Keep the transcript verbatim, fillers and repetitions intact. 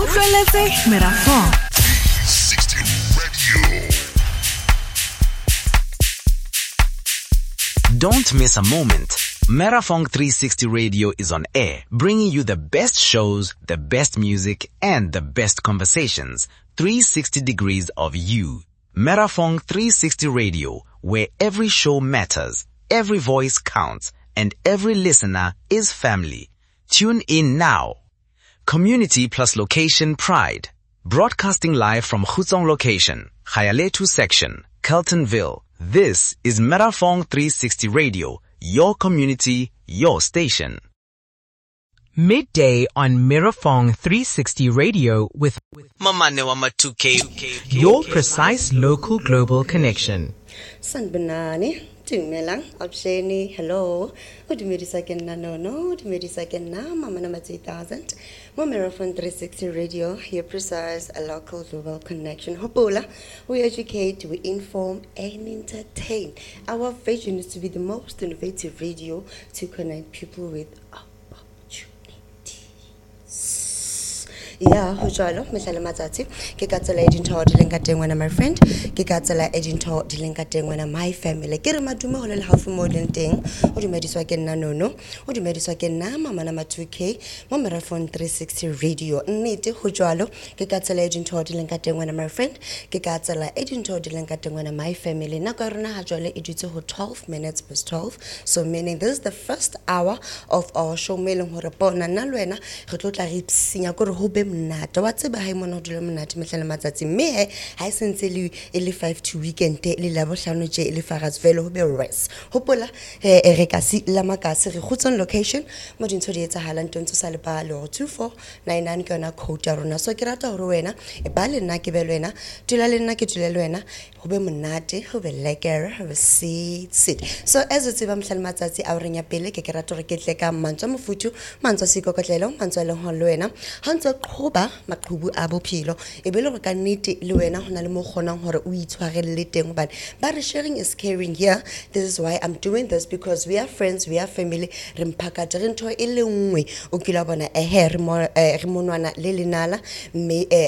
Utlweletse Merafong. sixty Radio. Don't miss a moment. Merafong three sixty Radio is on air, bringing you the best shows, the best music, and the best conversations. three sixty degrees of you. Merafong three sixty Radio, where every show matters, every voice counts, and every listener is family. Tune in now. Community plus location pride. Broadcasting live from Khutsong location, Khayaletu section, Keltonville. This is Merafong three sixty Radio, your community, your station. Midday on Merafong three sixty Radio with Mamane wa two K. your precise local global connection. Sanbanani, Tumelang, Absheni, hello. Udumedisa ken na no no, Udumedisa ken na Mama number two thousand. Merafong three sixty Radio, your precise a local global connection. Hopola, we educate, we inform and entertain. Our vision is to be the most innovative radio to connect people with yeah, hujalo, Michelle Mazati, Kikatsala agent or Dilinka my friend, Kikatsala agent or Dilinka my family. Kiramaduma or half more than thing, or you made this again no no, or you made this again na Mama number two K, Merafong three sixty Radio, Nate Hujalo, Kikatsala agent or Dilinka my friend, Kikatsala agent or Dilinka my family. Nakaruna Hajole editor who twelve minutes past twelve. So meaning this is the first hour of our show mailing Horapona Nalwena, Hotla Ripsing Hube. Mnata wa tseba ha imona dula mnata mehlala matsatsi me ha isentse le ele five to weekend le la bohlano je ele faras velo ho be rest hopola e re ka si la makase re Khutsong location mo dintho di etsahala ntontsho sa le palo two four nine nine ke yona code ya rona so ke rata hore wena e ba le nna ke be le wena dula le nna ke dula le wena ho be monate ho be lekker ho be sit sit so as o tseba mehlala matsatsi a reng ya pele ke ke rata hore ke tle ka mantswa mofutu mantswa sikokotlelo mantswa le ho le wena ha ntse Hoba maqhubu a bophelo e be le go ka nnete le wena hona le mo kgonang hore o itshwarelle teng hobane ba re sharing is caring here. This is why I'm doing this, because we are friends, we are family. Re mphakatse re ntho e le nngwe o kila bona e he re mo re monwana le lenala me